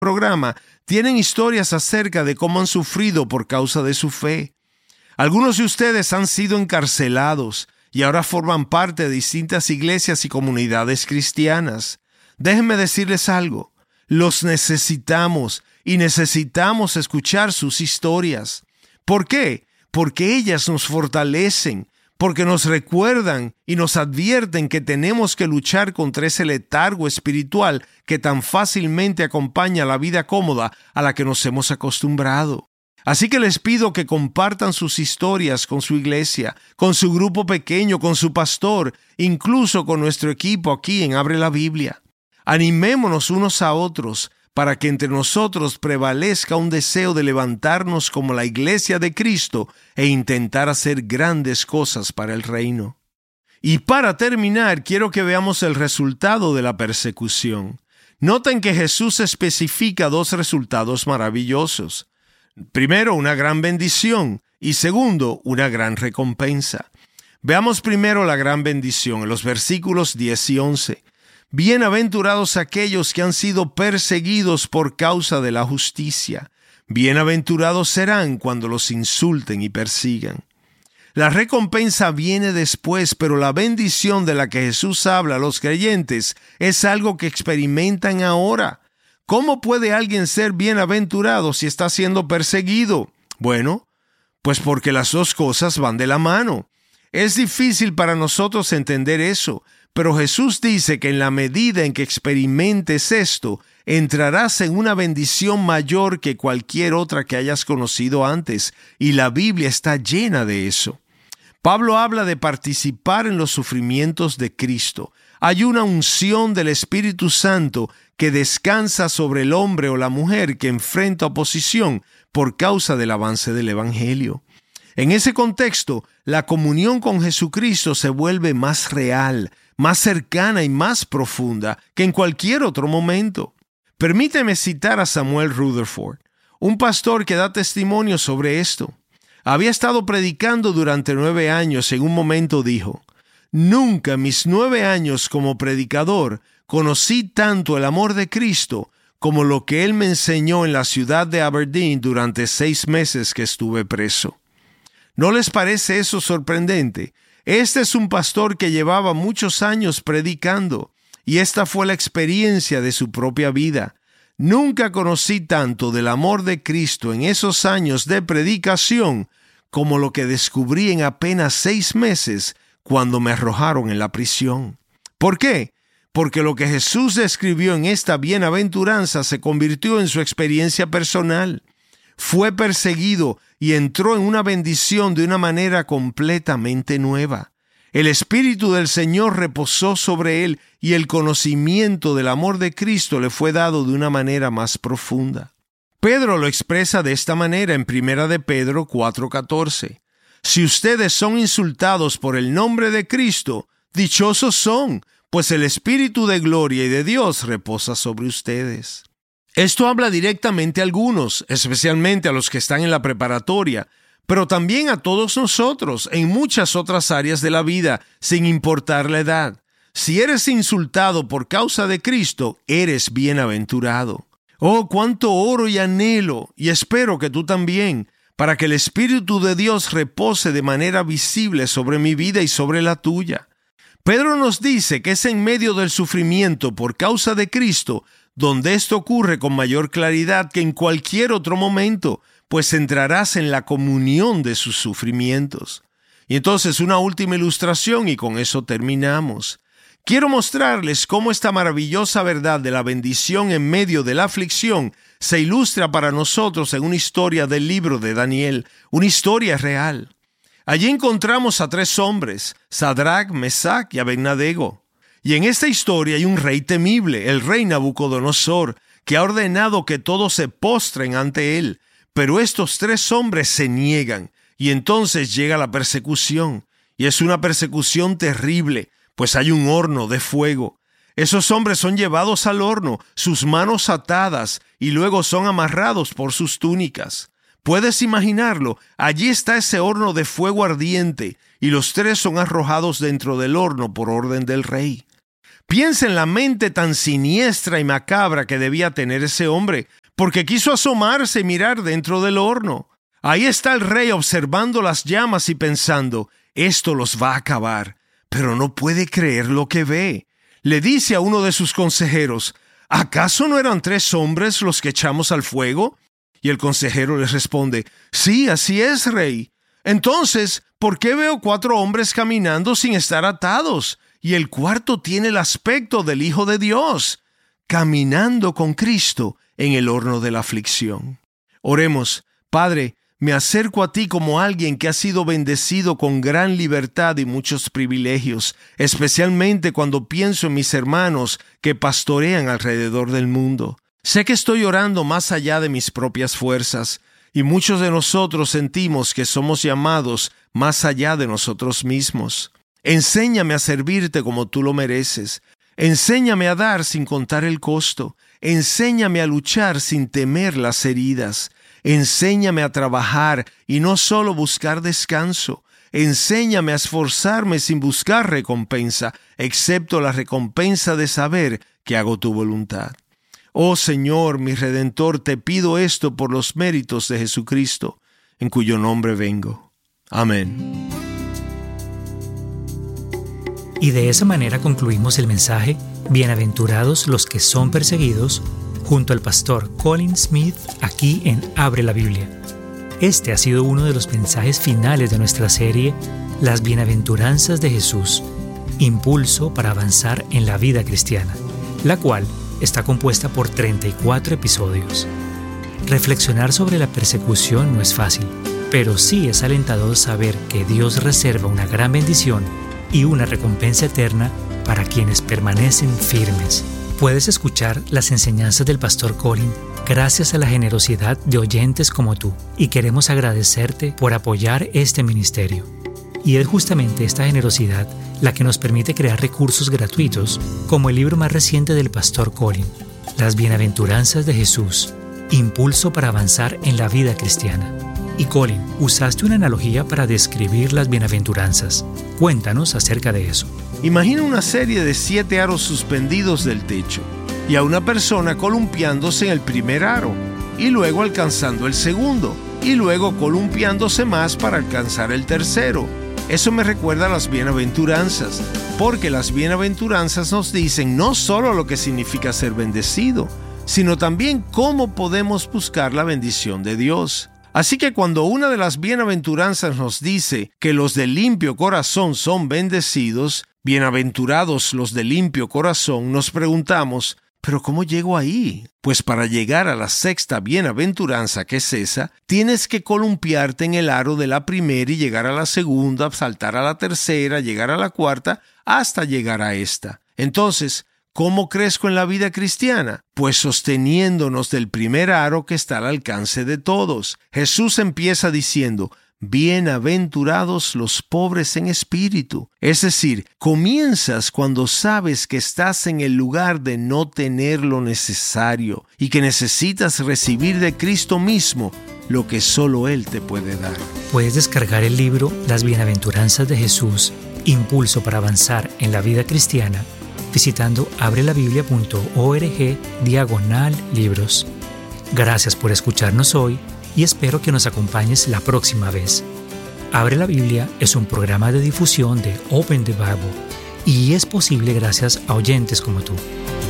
programa tienen historias acerca de cómo han sufrido por causa de su fe. Algunos de ustedes han sido encarcelados y ahora forman parte de distintas iglesias y comunidades cristianas. Déjenme decirles algo. Los necesitamos y necesitamos escuchar sus historias. ¿Por qué? Porque ellas nos fortalecen, porque nos recuerdan y nos advierten que tenemos que luchar contra ese letargo espiritual que tan fácilmente acompaña la vida cómoda a la que nos hemos acostumbrado. Así que les pido que compartan sus historias con su iglesia, con su grupo pequeño, con su pastor, incluso con nuestro equipo aquí en Abre la Biblia. Animémonos unos a otros para que entre nosotros prevalezca un deseo de levantarnos como la iglesia de Cristo e intentar hacer grandes cosas para el reino. Y para terminar, quiero que veamos el resultado de la persecución. Noten que Jesús especifica dos resultados maravillosos. Primero, una gran bendición y segundo, una gran recompensa. Veamos primero la gran bendición en los versículos 10 y 11. Bienaventurados aquellos que han sido perseguidos por causa de la justicia. Bienaventurados serán cuando los insulten y persigan. La recompensa viene después, pero la bendición de la que Jesús habla a los creyentes es algo que experimentan ahora. ¿Cómo puede alguien ser bienaventurado si está siendo perseguido? Bueno, pues porque las dos cosas van de la mano. Es difícil para nosotros entender eso, pero Jesús dice que en la medida en que experimentes esto, entrarás en una bendición mayor que cualquier otra que hayas conocido antes, y la Biblia está llena de eso. Pablo habla de participar en los sufrimientos de Cristo. Hay una unción del Espíritu Santo que descansa sobre el hombre o la mujer que enfrenta oposición por causa del avance del Evangelio. En ese contexto, la comunión con Jesucristo se vuelve más real, más cercana y más profunda que en cualquier otro momento. Permíteme citar a Samuel Rutherford, un pastor que da testimonio sobre esto. Había estado predicando durante 9 años y en un momento dijo: «Nunca en mis 9 años como predicador conocí tanto el amor de Cristo como lo que Él me enseñó en la ciudad de Aberdeen durante 6 meses que estuve preso». ¿No les parece eso sorprendente? Este es un pastor que llevaba muchos años predicando y esta fue la experiencia de su propia vida. Nunca conocí tanto del amor de Cristo en esos años de predicación como lo que descubrí en apenas 6 meses cuando me arrojaron en la prisión. ¿Por qué? Porque lo que Jesús describió en esta bienaventuranza se convirtió en su experiencia personal. Fue perseguido y entró en una bendición de una manera completamente nueva. El Espíritu del Señor reposó sobre él y el conocimiento del amor de Cristo le fue dado de una manera más profunda. Pedro lo expresa de esta manera en 1 de Pedro 4:14. Si ustedes son insultados por el nombre de Cristo, dichosos son, pues el Espíritu de gloria y de Dios reposa sobre ustedes. Esto habla directamente a algunos, especialmente a los que están en la preparatoria, pero también a todos nosotros en muchas otras áreas de la vida, sin importar la edad. Si eres insultado por causa de Cristo, eres bienaventurado. Oh, cuánto oro y anhelo, y espero que tú también, para que el Espíritu de Dios repose de manera visible sobre mi vida y sobre la tuya. Pedro nos dice que es en medio del sufrimiento por causa de Cristo donde esto ocurre con mayor claridad que en cualquier otro momento, pues entrarás en la comunión de sus sufrimientos. Y entonces una última ilustración y con eso terminamos. Quiero mostrarles cómo esta maravillosa verdad de la bendición en medio de la aflicción se ilustra para nosotros en una historia del libro de Daniel, una historia real. Allí encontramos a 3 hombres, Sadrac, Mesac y Abednego. Y en esta historia hay un rey temible, el rey Nabucodonosor, que ha ordenado que todos se postren ante él. Pero estos 3 hombres se niegan, y entonces llega la persecución. Y es una persecución terrible, pues hay un horno de fuego. Esos hombres son llevados al horno, sus manos atadas, y luego son amarrados por sus túnicas. ¿Puedes imaginarlo? Allí está ese horno de fuego ardiente, y los 3 son arrojados dentro del horno por orden del rey. Piensa en la mente tan siniestra y macabra que debía tener ese hombre, porque quiso asomarse y mirar dentro del horno. Ahí está el rey observando las llamas y pensando, esto los va a acabar, pero no puede creer lo que ve. Le dice a uno de sus consejeros, ¿acaso no eran 3 hombres los que echamos al fuego? Y el consejero les responde, sí, así es, rey. Entonces, ¿por qué veo 4 hombres caminando sin estar atados? Y el cuarto tiene el aspecto del Hijo de Dios, caminando con Cristo en el horno de la aflicción. Oremos. Padre, me acerco a ti como alguien que ha sido bendecido con gran libertad y muchos privilegios, especialmente cuando pienso en mis hermanos que pastorean alrededor del mundo. Sé que estoy orando más allá de mis propias fuerzas, y muchos de nosotros sentimos que somos llamados más allá de nosotros mismos. Enséñame a servirte como tú lo mereces. Enséñame a dar sin contar el costo. Enséñame a luchar sin temer las heridas. Enséñame a trabajar y no solo buscar descanso. Enséñame a esforzarme sin buscar recompensa, excepto la recompensa de saber que hago tu voluntad. Oh Señor, mi Redentor, te pido esto por los méritos de Jesucristo, en cuyo nombre vengo. Amén. Y de esa manera concluimos el mensaje Bienaventurados los que son perseguidos, junto al pastor Colin Smith, aquí en Abre la Biblia. Este ha sido uno de los mensajes finales de nuestra serie Las Bienaventuranzas de Jesús, impulso para avanzar en la vida cristiana, la cual está compuesta por 34 episodios. Reflexionar sobre la persecución no es fácil, pero sí es alentador saber que Dios reserva una gran bendición y una recompensa eterna para quienes permanecen firmes. Puedes escuchar las enseñanzas del pastor Colin gracias a la generosidad de oyentes como tú, y queremos agradecerte por apoyar este ministerio. Y es justamente esta generosidad la que nos permite crear recursos gratuitos, como el libro más reciente del pastor Colin, Las Bienaventuranzas de Jesús, impulso para avanzar en la vida cristiana. Y Colin, usaste una analogía para describir las bienaventuranzas. Cuéntanos acerca de eso. Imagina una serie de 7 aros suspendidos del techo y a una persona columpiándose en el primer aro y luego alcanzando el segundo y luego columpiándose más para alcanzar el tercero. Eso me recuerda a las bienaventuranzas, porque las bienaventuranzas nos dicen no solo lo que significa ser bendecido, sino también cómo podemos buscar la bendición de Dios. Así que cuando una de las bienaventuranzas nos dice que los de limpio corazón son bendecidos, bienaventurados los de limpio corazón, nos preguntamos, ¿pero cómo llego ahí? Pues para llegar a la 6ª bienaventuranza, que es esa, tienes que columpiarte en el aro de la primera y llegar a la segunda, saltar a la tercera, llegar a la cuarta, hasta llegar a esta. Entonces, ¿cómo crezco en la vida cristiana? Pues sosteniéndonos del primer aro que está al alcance de todos. Jesús empieza diciendo, bienaventurados los pobres en espíritu. Es decir, comienzas cuando sabes que estás en el lugar de no tener lo necesario y que necesitas recibir de Cristo mismo lo que solo Él te puede dar. Puedes descargar el libro Las Bienaventuranzas de Jesús, impulso para avanzar en la vida cristiana, visitando abrelabiblia.org/libros. Gracias por escucharnos hoy y espero que nos acompañes la próxima vez. Abre la Biblia es un programa de difusión de Open the Bible y es posible gracias a oyentes como tú.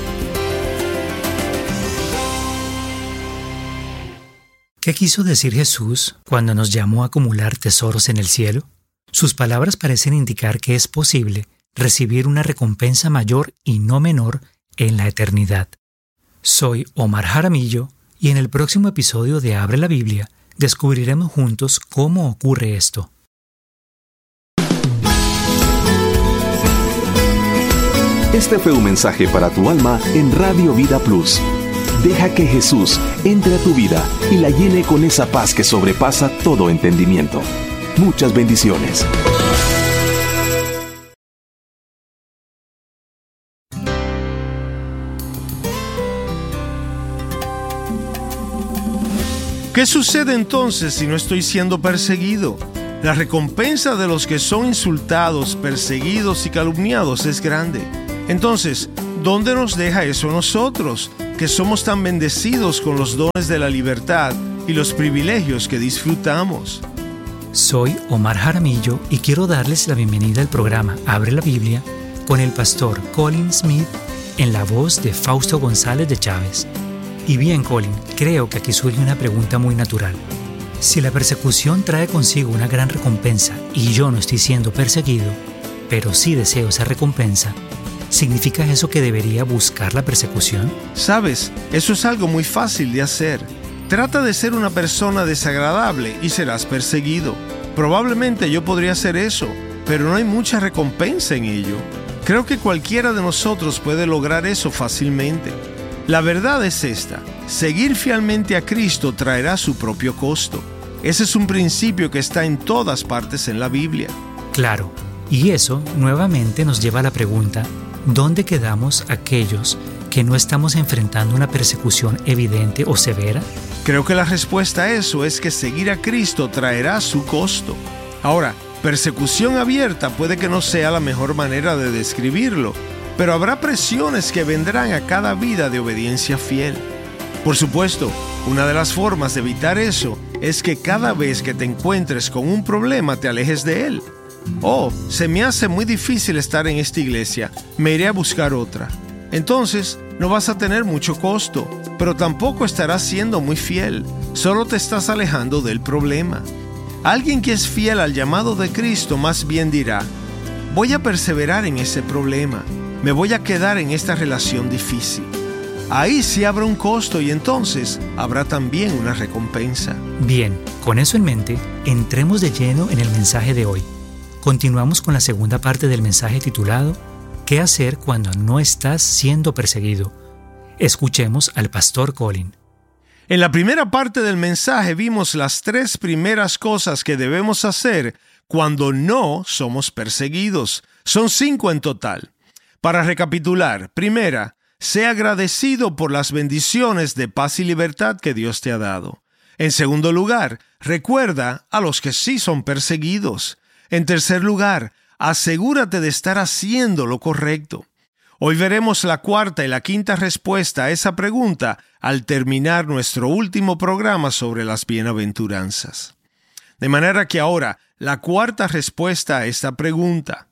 ¿Qué quiso decir Jesús cuando nos llamó a acumular tesoros en el cielo? Sus palabras parecen indicar que es posible recibir una recompensa mayor y no menor en la eternidad. Soy Omar Jaramillo y en el próximo episodio de Abre la Biblia descubriremos juntos cómo ocurre esto. Este fue un mensaje para tu alma en Radio Vida Plus. Deja que Jesús entre a tu vida y la llene con esa paz que sobrepasa todo entendimiento. Muchas bendiciones. ¿Qué sucede entonces si no estoy siendo perseguido? La recompensa de los que son insultados, perseguidos y calumniados es grande. Entonces, ¿dónde nos deja eso a nosotros, que somos tan bendecidos con los dones de la libertad y los privilegios que disfrutamos? Soy Omar Jaramillo y quiero darles la bienvenida al programa Abre la Biblia con el pastor Colin Smith en la voz de Fausto González de Chávez. Y bien, Colin, creo que aquí surge una pregunta muy natural. Si la persecución trae consigo una gran recompensa y yo no estoy siendo perseguido, pero sí deseo esa recompensa, ¿significa eso que debería buscar la persecución? Sabes, eso es algo muy fácil de hacer. Trata de ser una persona desagradable y serás perseguido. Probablemente yo podría hacer eso, pero no hay mucha recompensa en ello. Creo que cualquiera de nosotros puede lograr eso fácilmente. La verdad es esta: seguir fielmente a Cristo traerá su propio costo. Ese es un principio que está en todas partes en la Biblia. Claro, y eso nuevamente nos lleva a la pregunta: ¿dónde quedamos aquellos que no estamos enfrentando una persecución evidente o severa? Creo que la respuesta a eso es que seguir a Cristo traerá su costo. Ahora, persecución abierta puede que no sea la mejor manera de describirlo, pero habrá presiones que vendrán a cada vida de obediencia fiel. Por supuesto, una de las formas de evitar eso es que cada vez que te encuentres con un problema te alejes de él. Oh, se me hace muy difícil estar en esta iglesia, me iré a buscar otra. Entonces, no vas a tener mucho costo, pero tampoco estarás siendo muy fiel, solo te estás alejando del problema. Alguien que es fiel al llamado de Cristo más bien dirá: voy a perseverar en ese problema, me voy a quedar en esta relación difícil. Ahí sí habrá un costo y entonces habrá también una recompensa. Bien, con eso en mente, entremos de lleno en el mensaje de hoy. Continuamos con la segunda parte del mensaje titulado ¿Qué hacer cuando no estás siendo perseguido? Escuchemos al pastor Colin. En la primera parte del mensaje vimos las 3 primeras cosas que debemos hacer cuando no somos perseguidos. Son 5 en total. Para recapitular: primera, sé agradecido por las bendiciones de paz y libertad que Dios te ha dado. En segundo lugar, recuerda a los que sí son perseguidos. En tercer lugar, asegúrate de estar haciendo lo correcto. Hoy veremos la cuarta y la quinta respuesta a esa pregunta al terminar nuestro último programa sobre las bienaventuranzas. De manera que ahora, la cuarta respuesta a esta pregunta: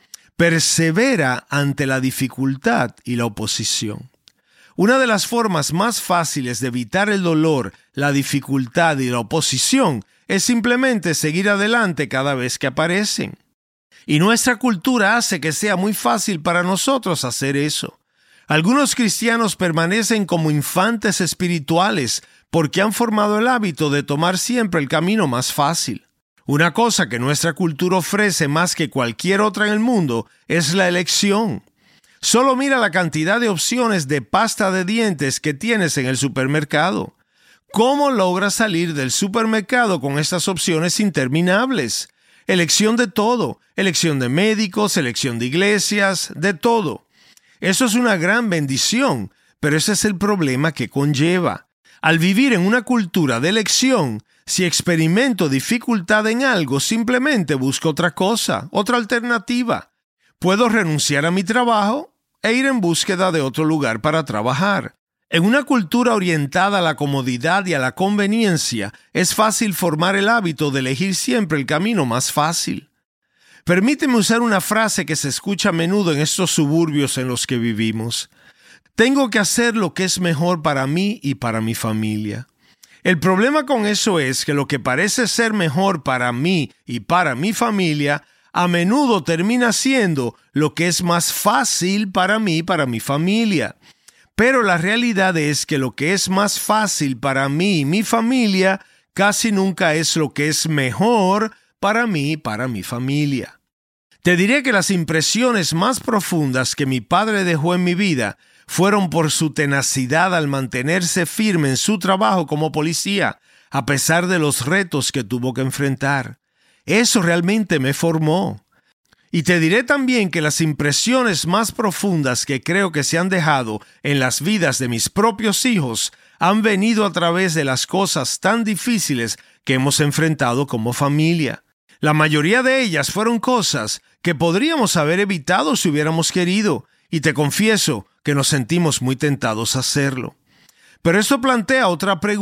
persevera ante la dificultad y la oposición. Una de las formas más fáciles de evitar el dolor, la dificultad y la oposición es simplemente seguir adelante cada vez que aparecen. Y nuestra cultura hace que sea muy fácil para nosotros hacer eso. Algunos cristianos permanecen como infantes espirituales porque han formado el hábito de tomar siempre el camino más fácil. Una cosa que nuestra cultura ofrece más que cualquier otra en el mundo es la elección. Solo mira la cantidad de opciones de pasta de dientes que tienes en el supermercado. ¿Cómo logras salir del supermercado con estas opciones interminables? Elección de todo, elección de médicos, elección de iglesias, de todo. Eso es una gran bendición, pero ese es el problema que conlleva. Al vivir en una cultura de elección, si experimento dificultad en algo, simplemente busco otra cosa, otra alternativa. Puedo renunciar a mi trabajo e ir en búsqueda de otro lugar para trabajar. En una cultura orientada a la comodidad y a la conveniencia, es fácil formar el hábito de elegir siempre el camino más fácil. Permíteme usar una frase que se escucha a menudo en estos suburbios en los que vivimos. Tengo que hacer lo que es mejor para mí y para mi familia. El problema con eso es que lo que parece ser mejor para mí y para mi familia, a menudo termina siendo lo que es más fácil para mí y para mi familia. Pero la realidad es que lo que es más fácil para mí y mi familia casi nunca es lo que es mejor para mí y para mi familia. Te diré que las impresiones más profundas que mi padre dejó en mi vida fueron por su tenacidad al mantenerse firme en su trabajo como policía, a pesar de los retos que tuvo que enfrentar. Eso realmente me formó. Y te diré también que las impresiones más profundas que creo que se han dejado en las vidas de mis propios hijos han venido a través de las cosas tan difíciles que hemos enfrentado como familia. La mayoría de ellas fueron cosas que podríamos haber evitado si hubiéramos querido, y te confieso que nos sentimos muy tentados a hacerlo. Pero esto plantea otra pregunta